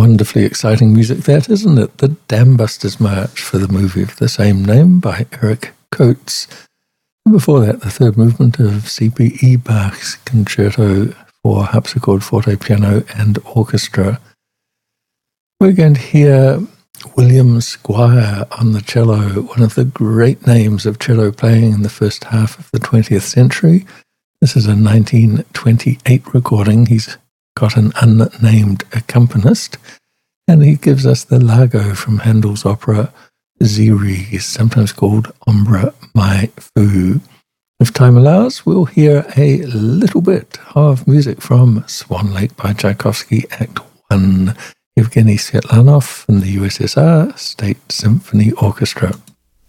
wonderfully exciting music that, isn't it? The Dam Busters March for the movie of the same name by Eric Coates. And before that, the third movement of C.P.E. Bach's Concerto for Harpsichord, Forte, Piano and Orchestra. We're going to hear William Squire on the cello, one of the great names of cello playing in the first half of the 20th century. This is a 1928 recording. He's got an unnamed accompanist, and he gives us the Largo from Handel's opera Zeres, sometimes called Ombra Mai Fu. If time allows, we'll hear a little bit of music from Swan Lake by Tchaikovsky, Act 1, Evgeny Svetlanov and the USSR State Symphony Orchestra.